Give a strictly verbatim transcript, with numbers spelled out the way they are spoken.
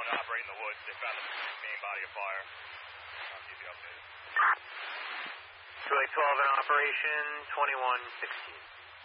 twenty-one operating the woods. They found the main body of fire. I'll keep you updated. two eight twelve in operation, twenty-one sixteen.